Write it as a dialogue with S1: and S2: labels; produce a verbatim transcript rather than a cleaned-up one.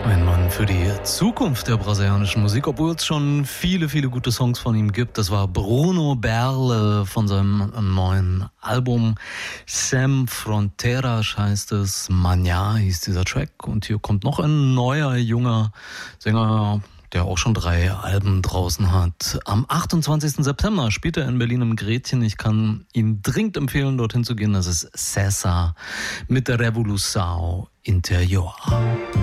S1: Ein Mann für die Zukunft der brasilianischen Musik, obwohl es schon viele, viele gute Songs von ihm gibt. Das war Bruno Berle von seinem neuen Album Sem Fronteiras heißt es. Manhã hieß dieser Track. Und hier kommt noch ein neuer, junger Sänger, der auch schon drei Alben draußen hat. Am achtundzwanzigsten September spielt er in Berlin im Gretchen. Ich kann Ihnen dringend empfehlen, dorthin zu gehen. Das ist César mit der Revolução Interior.